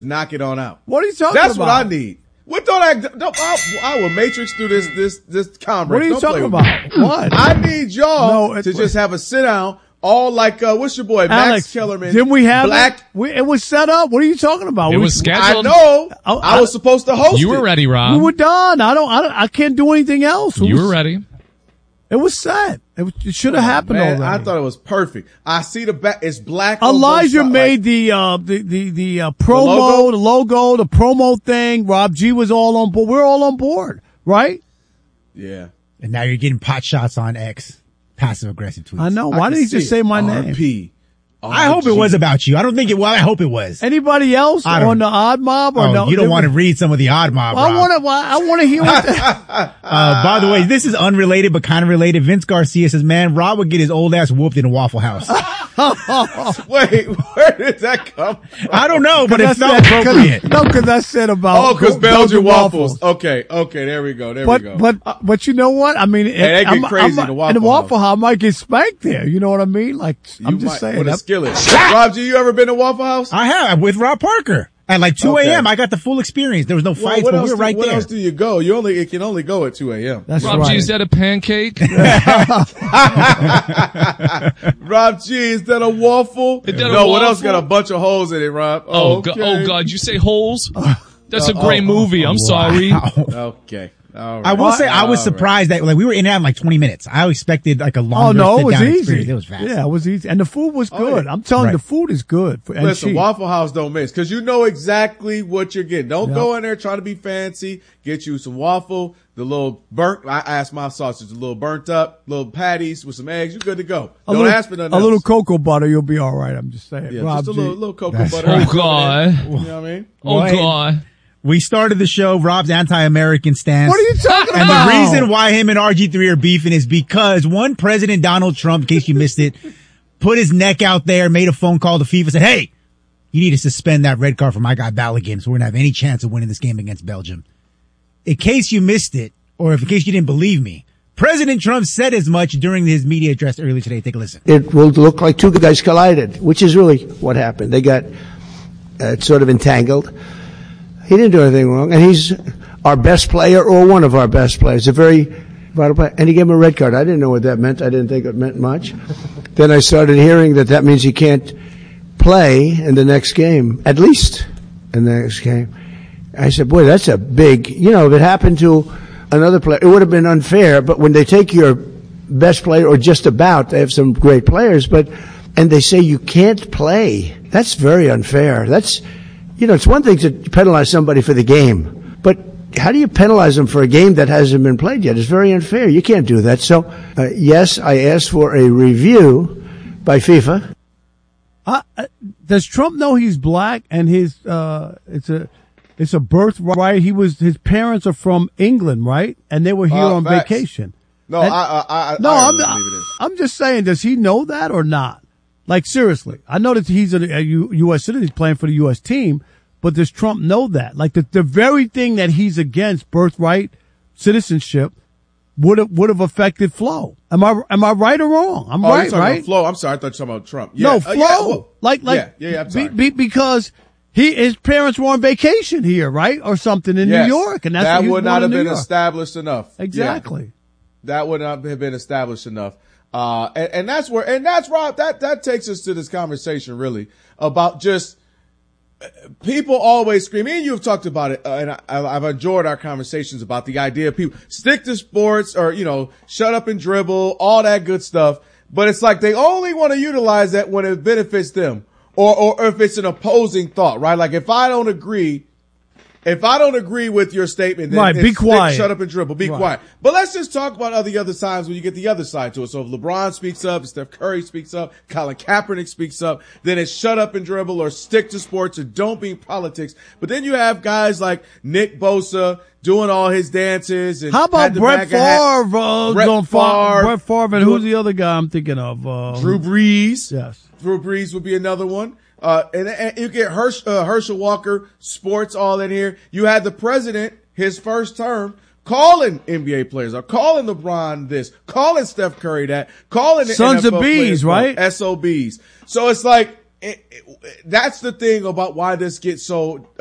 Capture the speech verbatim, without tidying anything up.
knock it on out. What are you talking That's about? That's what I need. What don't I, don't, I, I will matrix through this, this, this conference. What are you don't talking about? What? I need y'all no, to just have a sit down, all like, uh, what's your boy, Alex, Max Kellerman. Didn't we have Black? It? We, it was set up. What are you talking about? It we, was scheduled. I know. I, I, I was supposed to host You were it. ready, Rob. We were done. I don't, I don't, I can't do anything else. It you was, were ready. It was set. It, was, it should have oh, happened man, already. I thought it was perfect. I see the back. It's black. on Elijah both sides, made like, the, uh, the, the, the, uh, promo, the logo? the logo, the promo thing. Rob G was all on board. We're all on board, right? Yeah. And now you're getting pot shots on X. Passive aggressive tweets. I know. Why I did can he just see say it. my R name? P. I hope it was about you. I don't think it was. I hope it was. Anybody else I don't- on the Odd Mob or Oh, no? you don't want to read some of the odd mob, I Rob. want to. I want to hear what. The, Uh, by the way, this is unrelated but kind of related. Vince Garcia says, man, Rob would get his old ass whooped in a Waffle House. Wait, where did that come from? I don't know, but I it's not said- appropriate. No, because I said about. Oh, because Belgian Belgian waffles. Okay, okay, there we go, there But we go. but but you know what? I mean, they get I'm, crazy I'm, in the in the Waffle Waffle House. I might get spanked there. You know what I mean? Like I'm you just might, saying. with a that- skillet. Rob G, you ever been to Waffle House? I have with Rob Parker. At like two Okay. a.m., I got the full experience. There was no Well, fights, what but else we were do- right what there. else do you go? You only, it can only go at two a.m. That's Rob right. G, is that a pancake? Rob G, is that a waffle? Is that a no, what else waffle? got a bunch of holes in it, Rob? Oh, okay. God, oh God, you say holes? That's a Oh, great oh, movie. I'm sorry. Okay. All right. I will say I was All right. surprised that like we were in and out in like twenty minutes. I expected like a Oh longer no, it sit was down easy. experience. It was fast. Yeah, it was easy, and the food was Oh, good. yeah. I'm telling Right. you, the food is good. For, and Listen, cheap. Waffle House don't miss because you know exactly what you're getting. Don't Yep. go in there trying to be fancy. Get you some waffle, the little burnt. I asked my sausage, a little burnt up, little patties with some eggs. You're good to go. a Don't little, ask for nothing a little little cocoa butter, you'll be all right. I'm just saying. Yeah, Rob just a G. little, little cocoa That's butter. Oh, God. You know what I mean? Oh, What? God. We started the show, Rob's anti-American stance. What are you talking And about? the reason why him and R G three are beefing is because one President Donald Trump, in case you missed it, put his neck out there, made a phone call to FIFA, said, hey, you need to suspend that red card for my guy Balogun so we're going to have any chance of winning this game against Belgium. In case you missed it, or if in case you didn't believe me, President Trump said as much during his media address earlier today. Take a listen. It will look like two guys collided, which is really what happened. They got uh, sort of entangled. He didn't do anything wrong, and he's our best player or one of our best players, a very vital player. And he gave him a red card. I didn't know what that meant. I didn't think it meant much. Then I started hearing that that means he can't play in the next game, at least in the next game. I said, boy, that's a big, you know, if it happened to another player, it would have been unfair, but when they take your best player or just about, they have some great players, but, and they say you can't play, that's very unfair. That's, you know, it's one thing to penalize somebody for the game, but how do you penalize them for a game that hasn't been played yet? It's very unfair. You can't do that. So, uh, yes, I asked for a review by FIFA. Uh, uh, does Trump know he's black and his uh it's a it's a birthright? He was his parents are from England, right? And they were here Uh, on facts. vacation. No, And- I, I, I, No, I I'm really believe it is. I'm just saying, does he know that or not? Like seriously, I know that he's a, a U- U.S. citizen, he's playing for the U S team, but does Trump know that? Like the the very thing that he's against, birthright citizenship, would have would have affected Flo. Am I am I right or wrong? I'm Oh, you're right, talking right? about Flo. I'm sorry, I thought you were talking about Trump. Yeah. No, uh, Flo. yeah, well, like, like, yeah, yeah, yeah, I'm be- sorry. be- because he, his parents were on vacation here, right? Or something in Yes. New York. And that's that what he was would born not in have New been York. established enough. Yeah. Exactly. That would not have been established enough. Uh, and, and that's where, and that's Rob, that, that takes us to this conversation really about just uh, people always scream. Me and you have talked about it, uh, and I, I've enjoyed our conversations about the idea of people stick to sports or, you know, shut up and dribble, all that good stuff. But it's like they only want to utilize that when it benefits them or, or if it's an opposing thought, right? Like if I don't agree, If I don't agree with your statement, then Right, be it's- quiet. Shut up and dribble. Be Right. quiet. But let's just talk about other other sides when you get the other side to it. So if LeBron speaks up, if Steph Curry speaks up, Colin Kaepernick speaks up, then it's shut up and dribble or stick to sports or don't be in politics. But then you have guys like Nick Bosa doing all his dances. And How about had the Brett MAGA hat. Favre? Uh, Brett going far, Favre. Brett Favre, and who's the other guy I'm thinking of? Uh, Drew Brees. Yes. Drew Brees would be another one. Uh, and, and you get Hersh, uh, Herschel Walker, sports all in here. You had the president, his first term, calling N B A players or calling LeBron this, calling Steph Curry that, calling the Sons N F L of Bees, players, right? S O Bs. So it's like, it, it, that's the thing about why this gets so